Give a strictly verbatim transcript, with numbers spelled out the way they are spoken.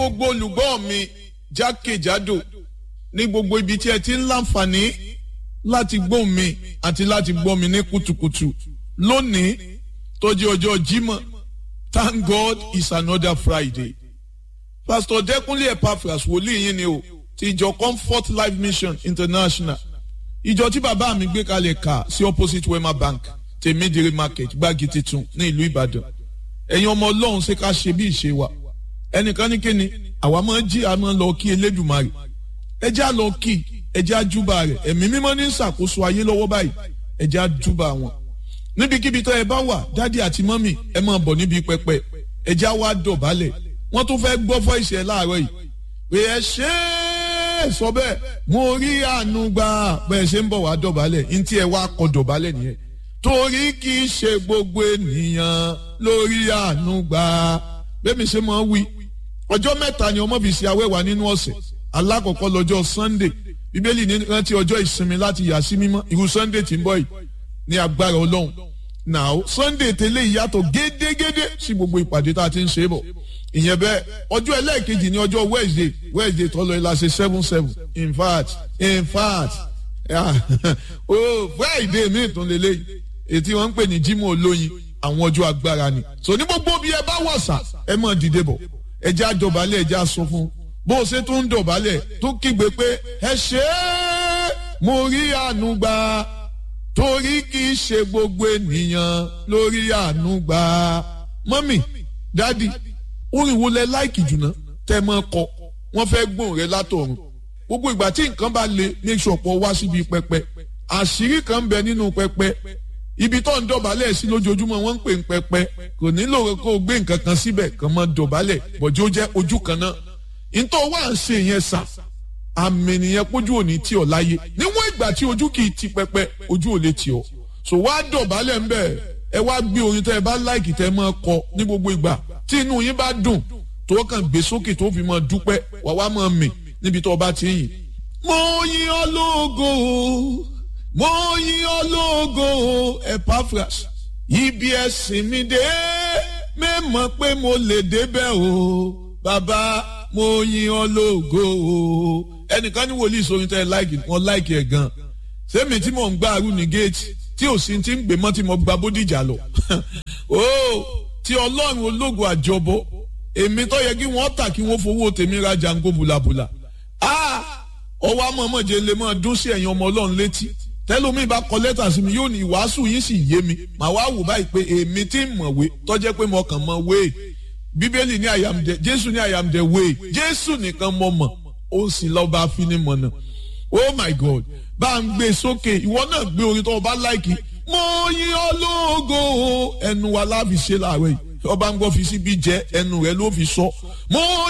gbogbo olùgbọ́ mi jákèjádò ní gbogbo ibi tí ẹ ti ń láǹfààní láti gbọ́ mi àti láti gbọ́ mi ní kùtùkùtù lónìí tó jẹ́ ọjọ́ Jímọ̀. Thank God it's another Friday. Pastor Dẹ́kunlé Epaphras wòlíì yín ni o ti ìjọ Comfort Life Mission International. Ìjọ tí bàbá mi gbé kalẹ̀ kà sí opposite Wema Bank Tèmídìrí Market Gbági Titun ní ìlú Ìbàdàn. Ẹ̀yin ọmọ Ọlọ́run ṣe ká ṣe bí ìṣe wa. Ẹnìkan ní kíni àwa máa ń jí àmọ́ lọ kí Elédùmarè. Ẹ já lọ kí ẹ já júbà rẹ̀. Ẹ̀mí mímọ́ ní ṣàkóso ayé lọ́wọ́ báyìí. Ẹ já júbà wọn. Níbikíbi tó ẹ bá wà dádì àti mọ́mì ẹ máa bọ̀ níbi pẹpẹ. Ẹ já wá dọ̀bálẹ̀. Wọ́n tún fẹ́ gbọ́ fọ́ ìṣẹ̀ láàárọ̀ yìí. Pé ẹ ṣe é sọ bẹ́ẹ̀ mo rí àánú gbà bẹ́ẹ̀ ṣe ń bọ̀ wá dọ̀bálẹ̀. Ntí ẹ wá kọ dọ̀bálẹ̀ nìyẹn. Torí kì í ṣe gbogbo ènìyàn lórí àánú gbà. Bẹ́ẹ̀mi ṣe máa wí. Ọjọ́ mẹ́ta ni ọmọ fi ṣe awẹ́wà nínú ọ̀sẹ̀. Alákọ̀ọ́kọ́ lọ́jọ́ Sunday. Bíbélì ní rántí ọjọ́ ìsinmi láti yà sí mímọ́. Irú Sunday tí ń bọ̀ yìí ní agbára Ọlọ́run. Now Sunday tẹ́lẹ̀ ìyàtọ̀ gédégédé sí gbogbo ìpàdé tá a ti ń ṣe bọ̀. Ìyẹn bẹ́ẹ̀ ọjọ́ ẹlẹ́ẹ̀kejì ní ọjọ́ Wednesday Wednesday tọ́lọ ìlà ṣe seven seven in fact in fact oh Friday mi tún lélẹ́yìí ètí wọ́n ń pè ní Jímọ̀ olóyin àwọn ọjọ́ agbára ni. So ní gbogbo bí ẹ bá wàṣà ẹ máa dìde bọ̀ ẹ já dọ̀bálẹ̀ ẹ já sọ fún bó o ṣe tún ń dọ̀bálẹ̀ tó kígbe pé ẹ ṣe é mo rí àánú gbà torí kì í ṣe gbogbo ènìyàn lórí àánú gbà. Mọ́mì dádì orin wo lẹ láìkì jùlọ tẹ mọ kọ wọn fẹ́ gbóhùn rẹ látọ̀run gbogbo ìgbà tí nǹkan bá le make sure pọ̀ wá síbi pẹpẹ àṣírí kan ń bẹ nínú pẹpẹ ibi tó ń dọ̀bálẹ̀ sí lójoojúmọ́ wọ́n ń pè ń pẹpẹ kò nílò kó o gbé nǹkan kan síbẹ̀ kàn mọ́ dọ̀bálẹ̀ bọ̀jú ó jẹ́ ojú kan náà nítorí wà ń ṣe yẹn sà àmì nìyẹn pójú òní tí ọ láyé níwọ̀n ìgbà tí ojú kì í ti pẹpẹ ojú ò lè tì ọ so wá dọ̀bálẹ̀ ń bẹ̀ ẹ wá gbé orin tẹ ẹ bá láìkì tẹ mọ́ kọ ní gbogbo ìgbà tí inú yín bá dùn tó kàn gbé sókè tó fi mọ dúpẹ́ wà wá mọ mì níbi tó bá ti yìn. mo yìn ọ́ lógo mo yìn ọ́ lógo Epaphras ibi ẹ̀sìn mi dé mẹ́mọ̀ pé mo lè débẹ̀ o bàbá mo yìn ọ́ lógo o. ẹnìkan ní wòlíì sórin tẹ́ ẹ láìkì wọn láìkì ẹ̀ gan sẹ́mi tí mò ń gbá arú ní géètì tí ò sí ti ń gbé mọ́ tí mo gba Bódìjà lọ. Tí Ọlọ́run ológun àjọbọ èmi tó yẹ kí wọ́n tà kí wọ́n fowó tèmi ra jango bùlàbùlà ọwọ́ amọ̀mọ̀jẹ lè máa dún sí ẹ̀yin ọmọ Ọlọ́run létí tẹ́lómi bá kọ lẹ́tà sí mi yóò ní ìwàásù yín sì yé mi màá wá wò báyìí pé èmi tí ń mọ̀wé tó jẹ́ pé mo kàn mọ̀ wé Bíbélì ní I am the Jésù ní I am the way Jésù nìkan mọ̀ mọ̀ ó sì lọ́ọ́ bá fi ní mọ̀nà oh my God bá ń gbé sókè ìwọ náà gbé orin tó o bá láìkì mo yìn ọ́ lógo ẹnu wa láfi ṣe láàárọ̀ yìí ọba ń gbọ́ fi síbi jẹ́ ẹnu rẹ̀ ló fi sọ mo